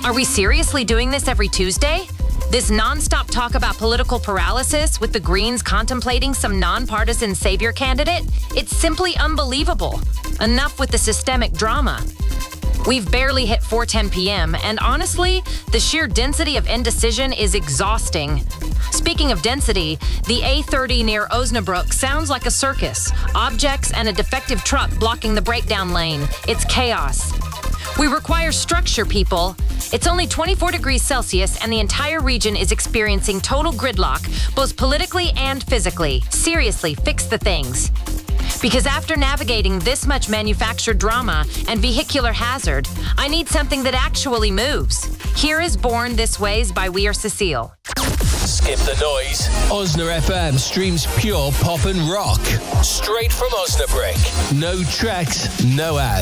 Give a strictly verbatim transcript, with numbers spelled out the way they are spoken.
Are we seriously doing this every Tuesday? This non-stop talk about political paralysis with the Greens contemplating some nonpartisan savior candidate? It's simply unbelievable. Enough with the systemic drama. We've barely hit four ten p.m., and honestly, the sheer density of indecision is exhausting. Speaking of density, the A thirty near Osnabrück sounds like a circus. Objects and a defective truck blocking the breakdown lane. It's chaos. We require structure, people. It's only twenty-four degrees Celsius, and the entire region is experiencing total gridlock, both politically and physically. Seriously, fix the things. Because after navigating this much manufactured drama and vehicular hazard, I need something that actually moves. Here is Born This Ways by We Are Cecile. Skip the noise. Osna F M streams pure pop and rock. Straight from Osnabrück. No tracks, no ads.